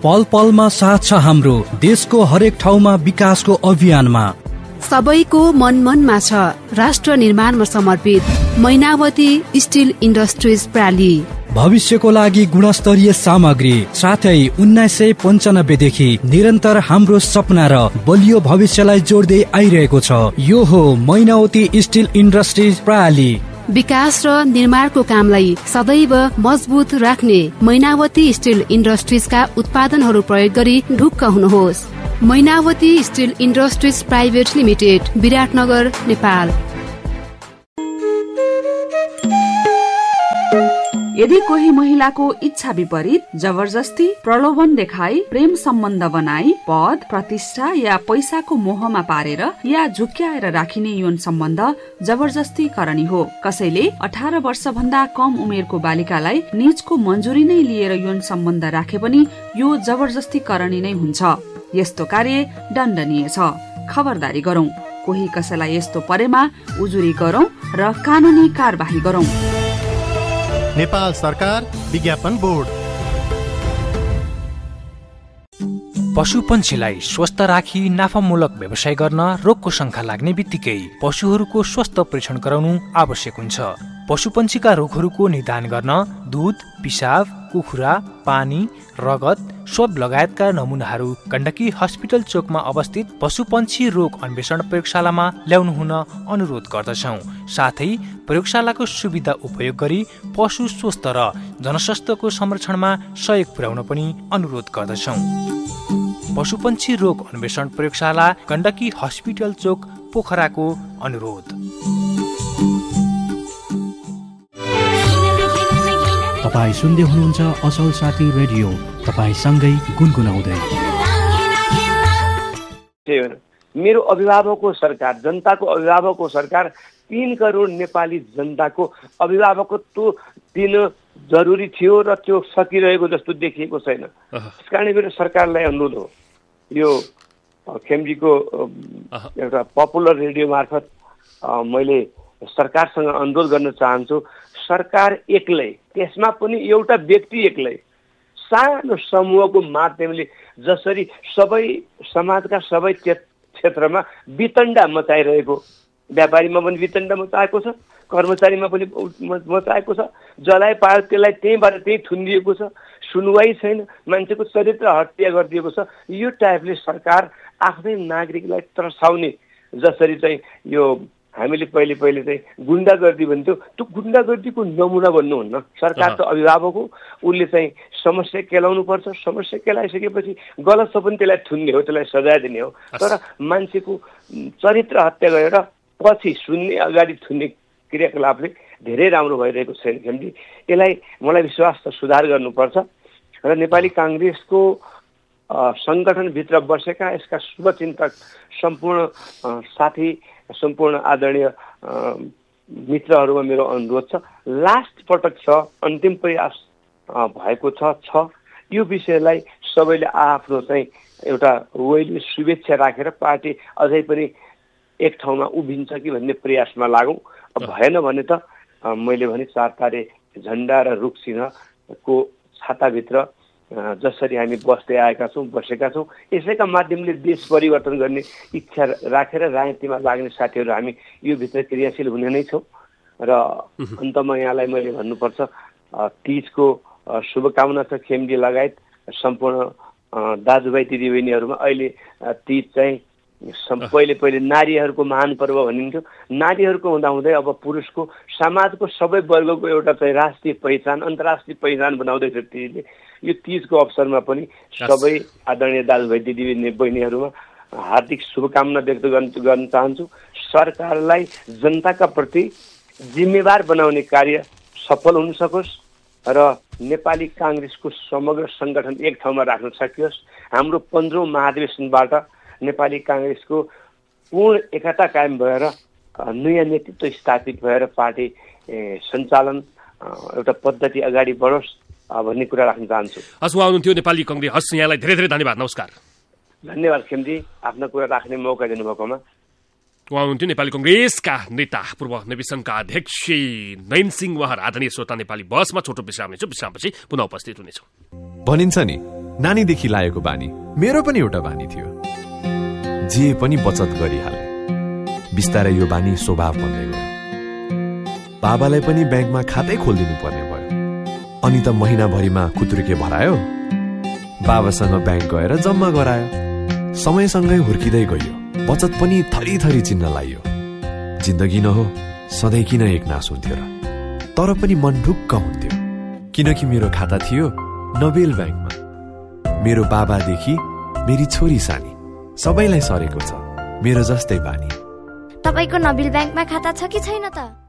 पल पलमा साथ छ हाम्रो, देशको हरेक ठाउँमा विकासको अभियानमा। सबैको मन मनमा छ राष्ट्र निर्माणमा समर्पित मैनावती स्टिल इन्डस्ट्रिज प्राली। भविष्यको लागि गुणस्तरीय सामग्री साथै 1995 देखि निरन्तर हाम्रो सपना र बलियो भविष्यलाई जोड्दै आइरहेको छ। यो हो मैनावती स्टिल इन्डस्ट्रिज प्राली। विकास र निर्माणको कामलाई सदैव मजबुत राख्ने मैनावती स्टिल इन्डस्ट्रिजका उत्पादनहरू प्रयोग गरी ढुक्क हुनुहोस्। Mainavati still industries private limited, Biratnagar, Nepal. यदि कोही महिलाको इच्छा विपरीत जबरजस्ती प्रलोभन देखाई प्रेम सम्बन्ध बनाई पद प्रतिष्ठा या पैसाको मोहमा पारेर या झुक्क्याएर राखिने यौन सम्बन्ध जबरजस्ती करणी हो। कसैले 18 वर्ष भन्दा कम उमेरको बालिकालाई निजको मन्जुरी नै लिएर यौन सम्बन्ध राखे पनि यो जबरजस्ती करणी नै हुन्छ। यस्तो कार्य दण्डनीय छ। खबरदारी गरौं। कोही कसैलाई यस्तो परेमा उजुरी गरौं र कानूनी कारबाही गरौं। नेपाल सरकार विज्ञापन बोर्ड। पशुपन्छीलाई स्वस्थ राखी नाफामूलक व्यवसाय गर्न रोगको शंका लाग्ने बित्तिकै पशुहरूको स्वास्थ्य परीक्षण गराउनु आवश्यक हुन्छ। पशुपन्छीका रोगहरूको निदान गर्न दूध, पिसाब, कुखुरा, पानी, रगत, स्व लगायतका नमुनाहरू गण्डकी हस्पिटल चोकमा अवस्थित पशुपन्छी रोग अन्वेषण प्रयोगशालामा ल्याउनु हुन अनुरोध गर्दछौँ। साथै प्रयोगशालाको सुविधा उपयोग गरी पशु स्वस्थ र जनस्वास्थ्यको संरक्षणमा सहयोग पुर्याउन पनि अनुरोध गर्दछौँ। पशुपन्छी रोग अन्वेषण प्रयोगशाला, गण्डकी हस्पिटल चोक, पोखराको अनुरोध। तपाईँ सुन्दै हुनुहुन्छ असल साथी रेडियो, तपाईसँगै गुनगुनाउँदै। मेरो अभिभावकको सरकार, जनताको अभिभावकको सरकार 3 करोड नेपाली जनताको अभिभावकत्व दिन जरुरी थियो र त्यो सकिरहेको जस्तो देखिएको छैन। त्यसकारण मेरो सरकारलाई अनुरोध हो, यो खेमजीको एउटा पपुलर रेडियो मार्फत मैले सरकारसँग अनुरोध गर्न चाहन्छु। सरकार एक्लै, त्यसमा पनि एउटा व्यक्ति एक्लै, सानो समूहको माध्यमले जसरी सबै समाजका सबै क्षेत्रमा वितण्डा मचाइरहेको, व्यापारीमा पनि वितण्डा मचाएको छ, कर्मचारीमा पनि मचाएको छ, जसलाई पायो त्यसलाई त्यहीँबाट त्यहीँ थुनिदिएको छ, सुनवाई छैन, मान्छेको चरित्र हत्या गरिदिएको छ। यो टाइपले सरकार आफ्नै नागरिकलाई तर्साउने, जसरी चाहिँ यो हामीले पहिले चाहिँ गुण्डागर्दी भन्थ्यो, त्यो गुण्डागर्दीको नमुना भन्नुहुन्न। सरकार त अभिभावक हो, उसले चाहिँ समस्या केलाउनु पर्छ। समस्या केलाइसकेपछि गलत छ पनि त्यसलाई थुन्ने हो, त्यसलाई सजाय दिने हो। तर मान्छेको चरित्र हत्या गरेर पछि सुन्ने, अगाडि थुन्ने क्रियाकलापले धेरै राम्रो भइरहेको छैन खेमजी। यसलाई मलाई विश्वास त सुधार गर्नुपर्छ र नेपाली काङ्ग्रेसको सङ्गठनभित्र बसेका यसका शुभचिन्तक सम्पूर्ण साथी, सम्पूर्ण आदरणीय मित्रहरूमा मेरो अनुरोध छ, लास्ट पटक छ, अन्तिम प्रयास भएको छ। यो विषयलाई सबैले आफ्नो चाहिँ एउटा वेली शुभेच्छा राखेर पार्टी अझै पनि एक ठाउँमा उभिन्छ कि भन्ने प्रयासमा लागौँ। भएन भने त मैले भने 4 तारे झन्डा र रुख सिंहको छाताभित्र जसरी हामी बसेका छौँ, यसैका माध्यमले देश परिवर्तन गर्ने इच्छा राखेर राजनीतिमा लाग्ने साथीहरू हामी यो भित्र क्रियाशील हुने नै छौँ। र अन्तमा यहाँलाई मैले भन्नुपर्छ, तीजको शुभकामना छ खेमजी लगायत सम्पूर्ण दाजुभाइ दिदीबहिनीहरूमा। अहिले तीज चाहिँ पहिले नारीहरूको महान पर्व भनिन्थ्यो, नारीहरूको हुँदाहुँदै अब पुरुषको, समाजको सबै वर्गको एउटा चाहिँ राष्ट्रिय पहिचान, अन्तर्राष्ट्रिय पहिचान बनाउँदैछ तीजले। यो तीजको अवसरमा पनि सबै आदरणीय दाजुभाइ दिदी बहिनीहरूमा हार्दिक शुभकामना व्यक्त गर्न चाहन्छु। सरकारलाई जनताका प्रति जिम्मेवार बनाउने कार्य सफल हुन सकोस् र नेपाली काङ्ग्रेसको समग्र सङ्गठन एक ठाउँमा राख्न सकियोस्। हाम्रो 15औं महाधिवेशनबाट नेपाली काङ्ग्रेसको पूर्ण एकता कायम भएर नयाँ नेतृत्व स्थापित भएर पार्टी सञ्चालन एउटा पद्धति अगाडि बढोस् भन्ने कुरा राख्न चाहन्छु। हस्, उहाँ हुनुहुन्थ्यो नेपाली काङ्ग्रेस। हस्, यहाँलाई धेरै धेरै धन्यवाद। नमस्कार। धन्यवाद खेमजी, आफ्नो कुरा राख्ने मौका दिनुभएकोमा। उहाँ हुनुहुन्थ्यो नेपाली काङ्ग्रेसका नेता पूर्व नेविसङ्घका अध्यक्ष नयन सिंह महर। आदरणीय श्रोता, नेपाली बसमा छोटो विश्राम लिन्छौँ, विश्रामपछि पुनः उपस्थित हुनेछौँ। भनिन्छ नि नानीदेखि लागेको बानी मेरो पनि एउटा बानी थियो। जे पनि बचत गरिहाले। बिस्तारै यो बानी स्वभाव बन्दै गयो। बाबालाई पनि ब्याङ्कमा खातै खोलिदिनु पर्ने भयो। अनि त महिनाभरिमा खुत्रुके भरायो। बाबासँग ब्याङ्क गएर जम्मा गरायो। समयसँगै हुर्किँदै गयो। बचत पनि थरी थरी चिन्न लाग्यो। जिन्दगी न हो, सधैँ किन एकनास हुन्थ्यो र? तर पनि मन ढुक्क हुन्थ्यो, किनकि मेरो खाता थियो नोबेल ब्याङ्कमा। मेरो बाबादेखि मेरी छोरी सानी सबैलाई सरेको छ मेरो जस्तै बानी। तपाईको नोबेल ब्याङ्कमा खाता छ कि छैन त?